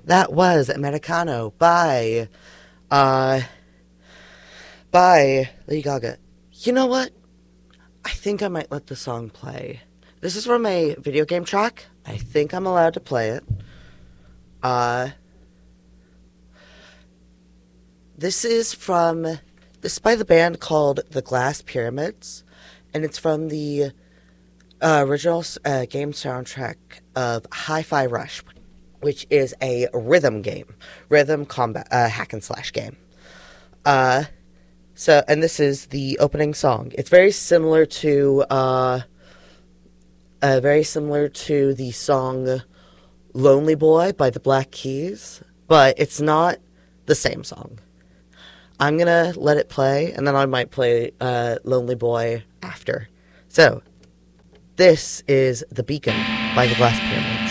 That was Americano uh, by Lady Gaga. You know what? I think I might let the song play. This is from a video game track. I think I'm allowed to play it. This is by the band called The Glass Pyramids, and it's from the original game soundtrack of Hi-Fi Rush, which is a rhythm combat hack and slash game. And this is the opening song. It's very similar to the song "Lonely Boy" by the Black Keys, but it's not the same song. I'm gonna let it play, and then I might play "Lonely Boy" after. So, this is "The Beacon" by the Glass Pyramid.